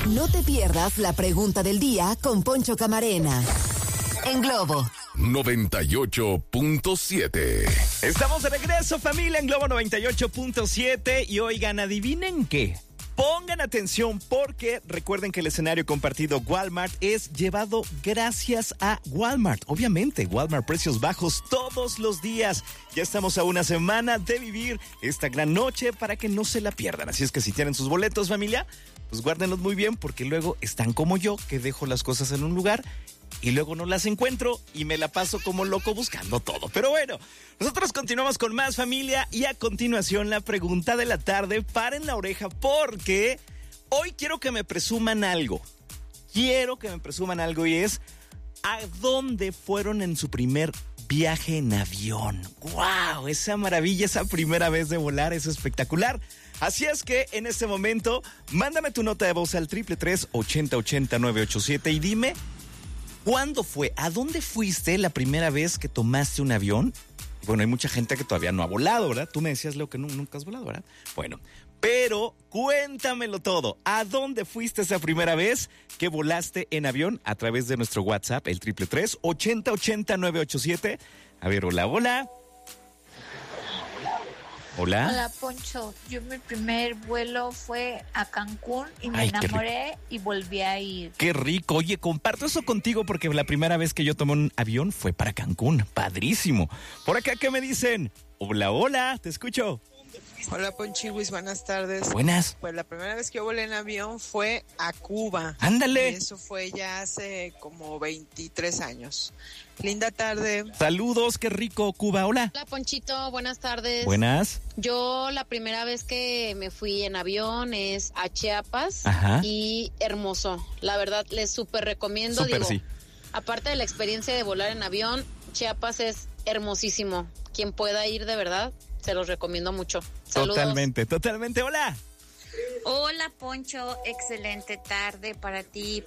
No te pierdas la pregunta del día con Poncho Camarena. En Globo 98.7. Estamos de regreso, familia, en Globo 98.7. Y oigan, ¿adivinen qué? Pongan atención porque recuerden que el escenario compartido Walmart es llevado gracias a Walmart. Obviamente, Walmart, precios bajos todos los días. Ya estamos a una semana de vivir esta gran noche para que no se la pierdan. Así es que si tienen sus boletos, familia, pues guárdenlos muy bien porque luego están como yo, que dejo las cosas en un lugar y luego no las encuentro y me la paso como loco buscando todo. Pero bueno, nosotros continuamos con más, familia, y a continuación la pregunta de la tarde. Paren la oreja porque hoy quiero que me presuman algo. Quiero que me presuman algo y es ¿a dónde fueron en su primer viaje en avión? ¡Wow! Esa maravilla, esa primera vez de volar es espectacular. Así es que en este momento, mándame tu nota de voz al 333-8080-987 y dime ¿cuándo fue? ¿A dónde fuiste la primera vez que tomaste un avión? Bueno, hay mucha gente que todavía no ha volado, ¿verdad? Tú me decías, Leo, que nunca has volado, ¿verdad? Bueno, pero cuéntamelo todo. ¿A dónde fuiste esa primera vez que volaste en avión? A través de nuestro WhatsApp, el 333-8080-987. A ver, hola. Hola. Hola, Poncho. Yo mi primer vuelo fue a Cancún y me enamoré y volví a ir. ¡Qué rico! Oye, comparto eso contigo porque la primera vez que yo tomé un avión fue para Cancún. ¡Padrísimo! Por acá, ¿qué me dicen? Hola, te escucho. Hola, Ponchiwis, buenas tardes. Buenas. Pues la primera vez que yo volé en avión fue a Cuba. ¡Ándale! Y eso fue ya hace como 23 años. Linda tarde. Saludos, qué rico, Cuba. Hola. Hola, Ponchito, buenas tardes. Buenas. Yo la primera vez que me fui en avión es a Chiapas. Ajá. Y hermoso. La verdad, les súper recomiendo. Sí. Aparte de la experiencia de volar en avión, Chiapas es hermosísimo. Quien pueda ir, de verdad, se los recomiendo mucho. Saludos. Totalmente. Hola. Hola, Poncho, excelente tarde para ti,